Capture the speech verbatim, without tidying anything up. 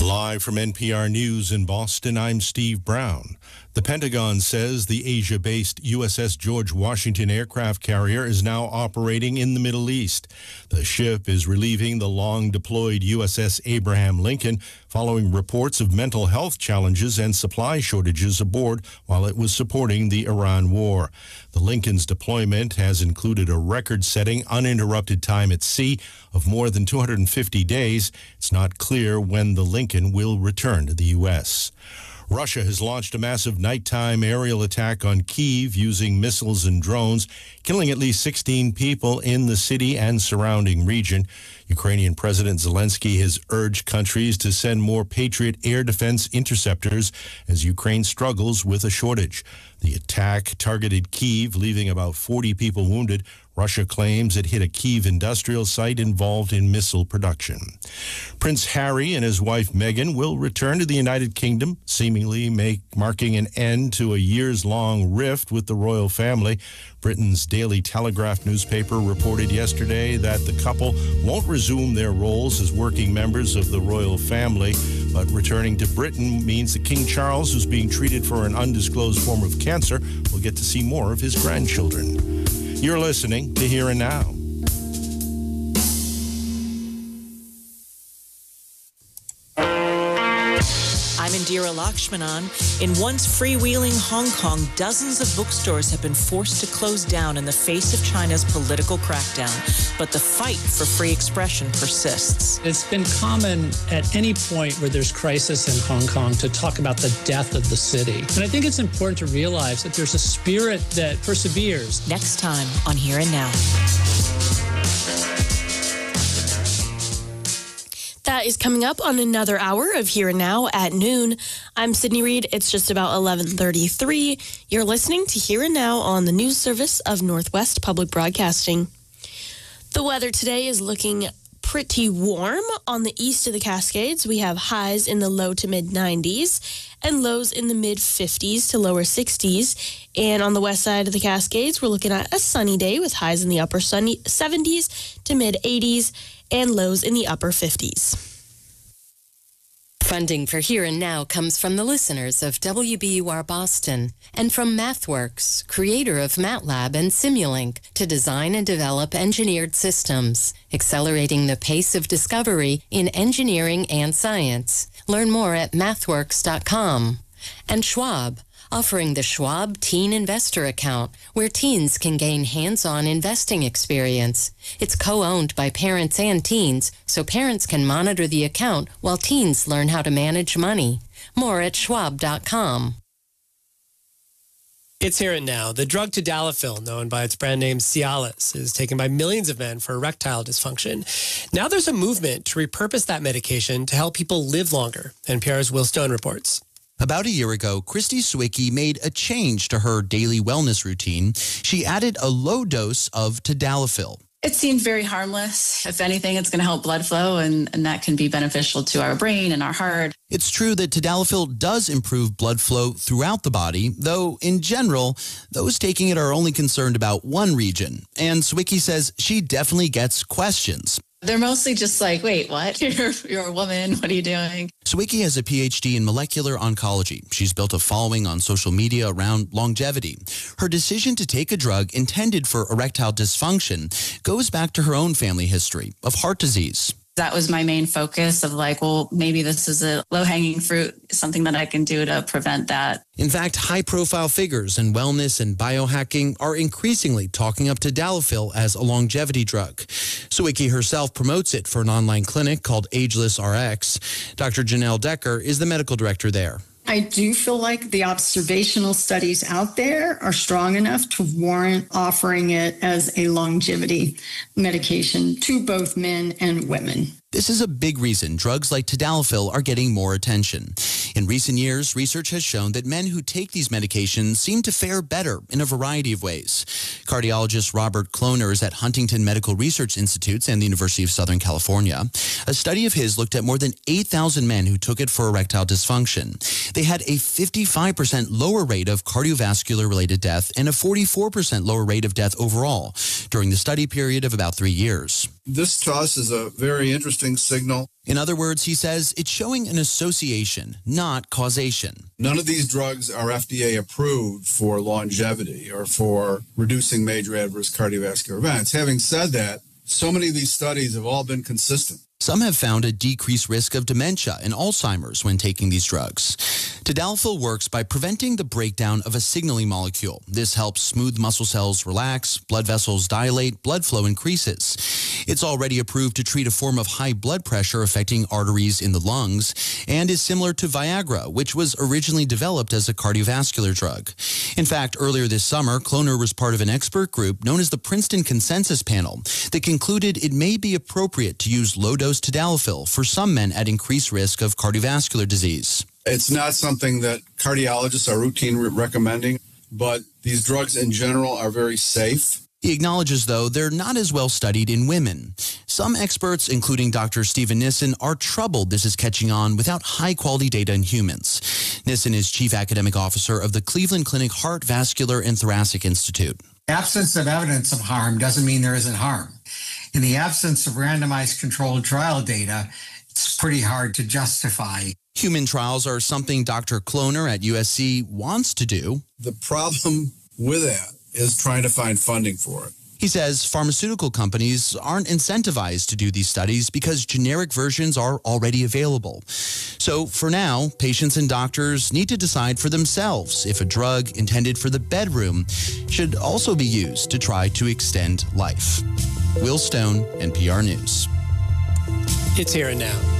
Live from N P R News in Boston, I'm Steve Brown. The Pentagon says the Asia-based U S S George Washington aircraft carrier is now operating in the Middle East. The ship is relieving the long-deployed U S S Abraham Lincoln following reports of mental health challenges and supply shortages aboard while it was supporting the Iran war. The Lincoln's deployment has included a record-setting uninterrupted time at sea of more than two hundred fifty days. It's not clear when the Lincoln will return to the U S Russia has launched a massive nighttime aerial attack on Kyiv using missiles and drones, killing at least sixteen people in the city and surrounding region. Ukrainian President Zelensky has urged countries to send more Patriot air defense interceptors as Ukraine struggles with a shortage. The attack targeted Kyiv, leaving about forty people wounded. Russia claims it hit a Kyiv industrial site involved in missile production. Prince Harry and his wife Meghan will return to the United Kingdom, seemingly make, marking an end to a years-long rift with the royal family. Britain's Daily Telegraph newspaper reported yesterday that the couple won't resume their roles as working members of the royal family, but returning to Britain means that King Charles, who's being treated for an undisclosed form of cancer, will get to see more of his grandchildren. You're listening to Here and Now. I'm Indira Lakshmanan. In once freewheeling Hong Kong, dozens of bookstores have been forced to close down in the face of China's political crackdown. But the fight for free expression persists. It's been common at any point where there's crisis in Hong Kong to talk about the death of the city. And I think it's important to realize that there's a spirit that perseveres. Next time on Here and Now. That is coming up on another hour of Here and Now at noon. I'm Sydney Reed. It's just about eleven thirty-three. You're listening to Here and Now on the news service of Northwest Public Broadcasting. The weather today is looking pretty warm. On the east of the Cascades, we have highs in the low to mid nineties and lows in the mid fifties to lower sixties. And on the west side of the Cascades, we're looking at a sunny day with highs in the upper sunny seventies to mid eighties and lows in the upper fifties. Funding for Here and Now comes from the listeners of W B U R Boston and from MathWorks, creator of MATLAB and Simulink, to design and develop engineered systems, accelerating the pace of discovery in engineering and science. Learn more at mathworks dot com. And Schwab, offering the Schwab Teen Investor Account, where teens can gain hands-on investing experience. It's co-owned by parents and teens, so parents can monitor the account while teens learn how to manage money. More at schwab dot com. It's Here and Now. The drug Tadalafil, known by its brand name Cialis, is taken by millions of men for erectile dysfunction. Now there's a movement to repurpose that medication to help people live longer. N P R's Will Stone reports. About a year ago, Christy Sawicki made a change to her daily wellness routine. She added a low dose of Tadalafil. It seemed very harmless. If anything, it's going to help blood flow, and, and that can be beneficial to our brain and our heart. It's true that Tadalafil does improve blood flow throughout the body, though in general, those taking it are only concerned about one region. And Sawicki says she definitely gets questions. They're mostly just like, wait, what? You're, you're a woman. What are you doing? Sawicki has a P H D in molecular oncology. She's built a following on social media around longevity. Her decision to take a drug intended for erectile dysfunction goes back to her own family history of heart disease. That was my main focus of like, well, maybe this is a low-hanging fruit, something that I can do to prevent that. In fact, high-profile figures in wellness and biohacking are increasingly talking up Tadalafil as a longevity drug. Sawicki herself promotes it for an online clinic called Ageless R X. Doctor Janelle Decker is the medical director there. I do feel like the observational studies out there are strong enough to warrant offering it as a longevity medication to both men and women. This is a big reason drugs like Tadalafil are getting more attention. In recent years, research has shown that men who take these medications seem to fare better in a variety of ways. Cardiologist Robert Kloner is at Huntington Medical Research Institutes and the University of Southern California. A study of his looked at more than eight thousand men who took it for erectile dysfunction. They had a fifty-five percent lower rate of cardiovascular-related death and a forty-four percent lower rate of death overall during the study period of about three years. This to us is a very interesting signal. In other words, he says it's showing an association, not causation. None of these drugs are F D A approved for longevity or for reducing major adverse cardiovascular events. Having said that, so many of these studies have all been consistent. Some have found a decreased risk of dementia and Alzheimer's when taking these drugs. Tadalafil works by preventing the breakdown of a signaling molecule. This helps smooth muscle cells relax, blood vessels dilate, blood flow increases. It's already approved to treat a form of high blood pressure affecting arteries in the lungs and is similar to Viagra, which was originally developed as a cardiovascular drug. In fact, earlier this summer, Kloner was part of an expert group known as the Princeton Consensus Panel that concluded it may be appropriate to use low-dose Tadalafil for some men at increased risk of cardiovascular disease. It's not something that cardiologists are routinely recommending, but these drugs in general are very safe. He acknowledges, though, they're not as well studied in women. Some experts, including Doctor Stephen Nissen, are troubled this is catching on without high-quality data in humans. Nissen is chief academic officer of the Cleveland Clinic Heart, Vascular, and Thoracic Institute. Absence of evidence of harm doesn't mean there isn't harm. In the absence of randomized controlled trial data, it's pretty hard to justify. Human trials are something Doctor Kloner at U S C wants to do. The problem with that is trying to find funding for it. He says pharmaceutical companies aren't incentivized to do these studies because generic versions are already available. So for now, patients and doctors need to decide for themselves if a drug intended for the bedroom should also be used to try to extend life. Will Stone, N P R News. It's Here and Now.